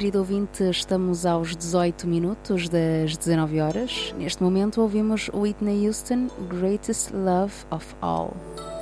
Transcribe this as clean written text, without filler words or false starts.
querido ouvinte, estamos aos 18 minutos das 19 horas. Neste momento ouvimos Whitney Houston, Greatest Love of All.